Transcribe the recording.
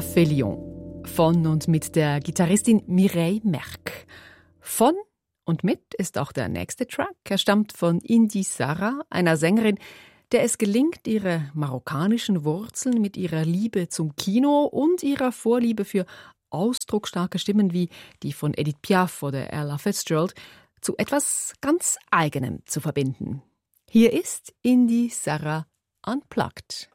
Café Lyon von und mit der Gitarristin Mireille Merck. Von und mit ist auch der nächste Track. Er stammt von Indy Sarra, einer Sängerin, der es gelingt, ihre marokkanischen Wurzeln mit ihrer Liebe zum Kino und ihrer Vorliebe für ausdrucksstarke Stimmen wie die von Edith Piaf oder Ella Fitzgerald zu etwas ganz Eigenem zu verbinden. Hier ist Indy Sarra Unplugged.